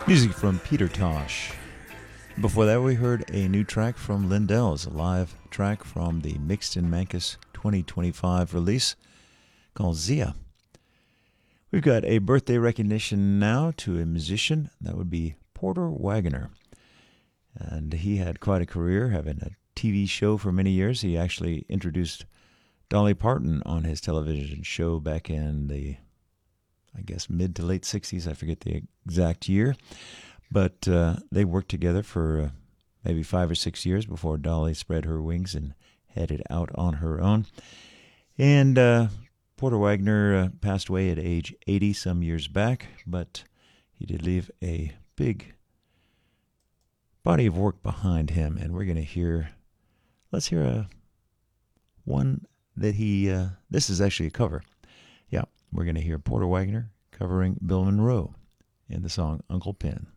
Music from Peter Tosh. Before that, we heard a new track from Lindell's, a live track from the Mixed in Mankus 2025 release called Zia. We've got a birthday recognition now to a musician. That would be Porter Wagoner. And he had quite a career, having a TV show for many years. He actually introduced Dolly Parton on his television show back in the, I guess, mid to late 60s. I forget the exact year. But they worked together for maybe 5 or 6 years before Dolly spread her wings and headed out on her own. And Porter Wagoner passed away at age 80 some years back, but he did leave a big body of work behind him. And we're going to hear, let's hear one that this is actually a cover. Yeah, we're going to hear Porter Wagoner covering Bill Monroe in the song Uncle Pen.